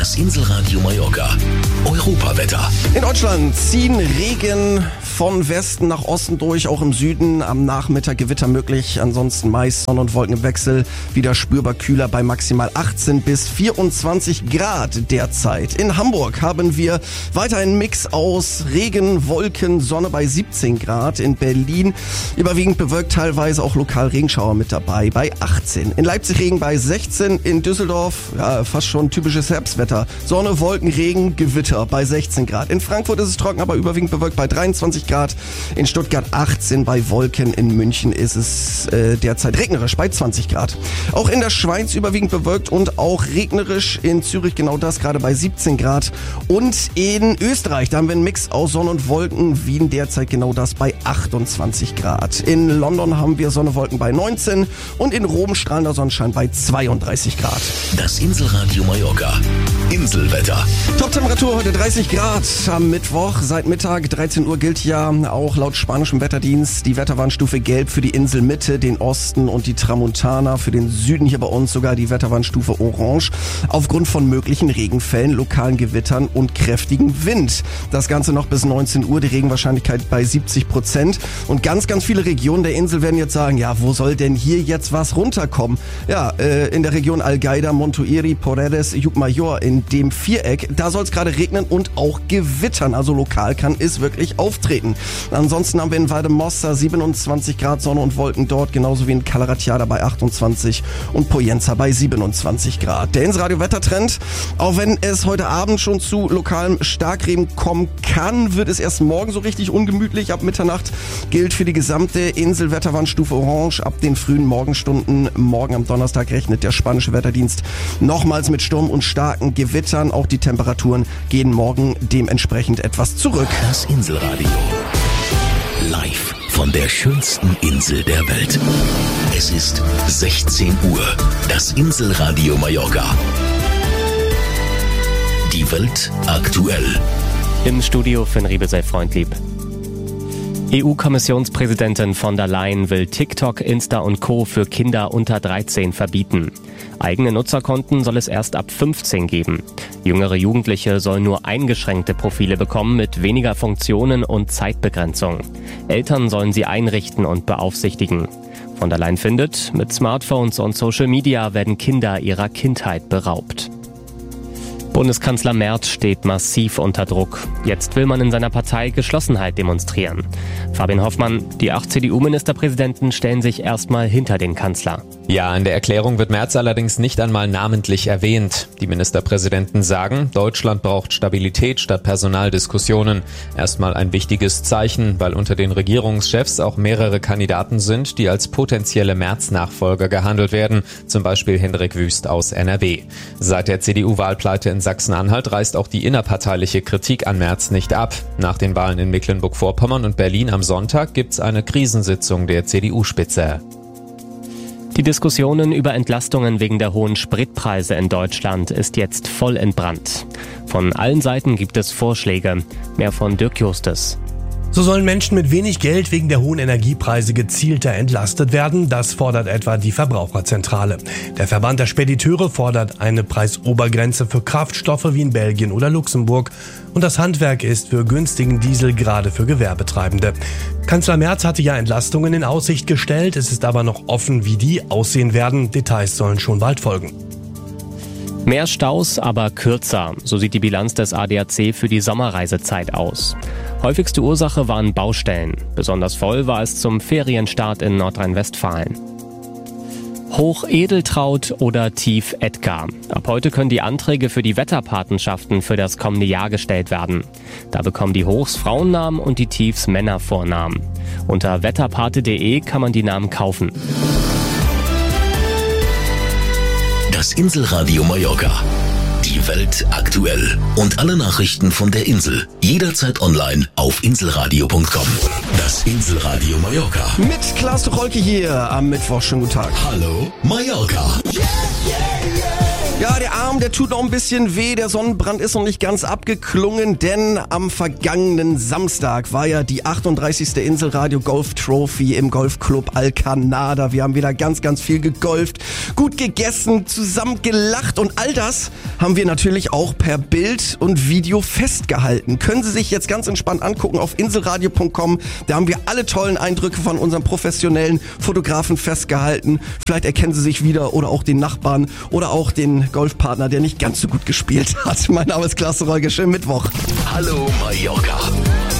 Das Inselradio Mallorca. Europawetter. In Deutschland ziehen Regen von Westen nach Osten durch, auch im Süden. Am Nachmittag Gewitter möglich, ansonsten meist Sonne- und Wolkenwechsel. Wieder spürbar kühler bei maximal 18 bis 24 Grad derzeit. In Hamburg haben wir weiter einen Mix aus Regen, Wolken, Sonne bei 17 Grad. In Berlin überwiegend bewölkt, teilweise auch lokal Regenschauer mit dabei bei 18. In Leipzig Regen bei 16. In Düsseldorf fast schon typisches Herbstwetter. Sonne, Wolken, Regen, Gewitter bei 16 Grad. In Frankfurt ist es trocken, aber überwiegend bewölkt bei 23 Grad. In Stuttgart 18 bei Wolken. In München ist es derzeit regnerisch bei 20 Grad. Auch in der Schweiz überwiegend bewölkt und auch regnerisch. In Zürich genau das, gerade bei 17 Grad. Und in Österreich, da haben wir einen Mix aus Sonne und Wolken. Wien derzeit genau das bei 28 Grad. In London haben wir Sonne, Wolken bei 19 und in Rom strahlender Sonnenschein bei 32 Grad. Das Inselradio Mallorca. Inselwetter. Toptemperatur heute 30 Grad am Mittwoch. Seit Mittag 13 Uhr gilt ja auch laut spanischem Wetterdienst die Wetterwarnstufe Gelb für die Inselmitte, den Osten und die Tramontana. Für den Süden hier bei uns sogar die Wetterwarnstufe Orange. Aufgrund von möglichen Regenfällen, lokalen Gewittern und kräftigem Wind. Das Ganze noch bis 19 Uhr, die Regenwahrscheinlichkeit bei 70%. Und ganz viele Regionen der Insel werden jetzt sagen, ja, wo soll denn hier jetzt was runterkommen? Ja, in der Region Algaida, Montuiri, Poredes, Llucmajor, in dem Viereck, da soll es gerade regnen und auch gewittern. Also lokal kann es wirklich auftreten. Ansonsten haben wir in Valdemossa 27 Grad Sonne und Wolken dort, genauso wie in Calaratiada bei 28 und Poyenza bei 27 Grad. Der Inselradio-Wettertrend, auch wenn es heute Abend schon zu lokalem Starkregen kommen kann, wird es erst morgen so richtig ungemütlich. Ab Mitternacht gilt für die gesamte Inselwetterwarnstufe Orange. Ab den frühen Morgenstunden morgen am Donnerstag rechnet der spanische Wetterdienst nochmals mit Sturm und starken Gewittern. Auch die Temperaturen gehen morgen dementsprechend etwas zurück. Das Inselradio. Live von der schönsten Insel der Welt. Es ist 16 Uhr. Das Inselradio Mallorca. Die Welt aktuell. Im Studio Finn Riebe, sei freundlieb. EU-Kommissionspräsidentin von der Leyen will TikTok, Insta und Co. für Kinder unter 13 verbieten. Eigene Nutzerkonten soll es erst ab 15 geben. Jüngere Jugendliche sollen nur eingeschränkte Profile bekommen mit weniger Funktionen und Zeitbegrenzung. Eltern sollen sie einrichten und beaufsichtigen. Von der Leyen findet, mit Smartphones und Social Media werden Kinder ihrer Kindheit beraubt. Bundeskanzler Merz steht massiv unter Druck. Jetzt will man in seiner Partei Geschlossenheit demonstrieren. Fabian Hoffmann, die 8 CDU-Ministerpräsidenten stellen sich erstmal hinter den Kanzler. Ja, in der Erklärung wird Merz allerdings nicht einmal namentlich erwähnt. Die Ministerpräsidenten sagen, Deutschland braucht Stabilität statt Personaldiskussionen. Erstmal ein wichtiges Zeichen, weil unter den Regierungschefs auch mehrere Kandidaten sind, die als potenzielle Merz-Nachfolger gehandelt werden. Zum Beispiel Hendrik Wüst aus NRW. Seit der CDU-Wahlpleite in Sachsen-Anhalt reißt auch die innerparteiliche Kritik an Merz nicht ab. Nach den Wahlen in Mecklenburg-Vorpommern und Berlin am Sonntag gibt's eine Krisensitzung der CDU-Spitze. Die Diskussionen über Entlastungen wegen der hohen Spritpreise in Deutschland ist jetzt voll entbrannt. Von allen Seiten gibt es Vorschläge. Mehr von Dirk Justus. So sollen Menschen mit wenig Geld wegen der hohen Energiepreise gezielter entlastet werden. Das fordert etwa die Verbraucherzentrale. Der Verband der Spediteure fordert eine Preisobergrenze für Kraftstoffe wie in Belgien oder Luxemburg. Und das Handwerk ist für günstigen Diesel gerade für Gewerbetreibende. Kanzler Merz hatte ja Entlastungen in Aussicht gestellt. Es ist aber noch offen, wie die aussehen werden. Details sollen schon bald folgen. Mehr Staus, aber kürzer. So sieht die Bilanz des ADAC für die Sommerreisezeit aus. Häufigste Ursache waren Baustellen. Besonders voll war es zum Ferienstart in Nordrhein-Westfalen. Hoch Edeltraud oder Tief Edgar. Ab heute können die Anträge für die Wetterpatenschaften für das kommende Jahr gestellt werden. Da bekommen die Hochs Frauennamen und die Tiefs Männervornamen. Unter wetterpate.de kann man die Namen kaufen. Das Inselradio Mallorca. Die Welt aktuell. Und alle Nachrichten von der Insel. Jederzeit online auf inselradio.com. Das Inselradio Mallorca. Mit Klaas Tucholke hier am Mittwoch. Schönen guten Tag. Hallo Mallorca. Yeah, yeah, yeah. Ja, der Arm, der tut noch ein bisschen weh. Der Sonnenbrand ist noch nicht ganz abgeklungen, denn am vergangenen Samstag war ja die 38. Inselradio Golf Trophy im Golfclub Alcanada. Wir haben wieder ganz, ganz viel gegolft, gut gegessen, zusammen gelacht und all das haben wir natürlich auch per Bild und Video festgehalten. Können Sie sich jetzt ganz entspannt angucken auf inselradio.com. Da haben wir alle tollen Eindrücke von unserem professionellen Fotografen festgehalten. Vielleicht erkennen Sie sich wieder oder auch den Nachbarn oder auch den Golfpartner, der nicht ganz so gut gespielt hat. Mein Name ist Klaas Rolge. Schönen Mittwoch. Hallo Mallorca.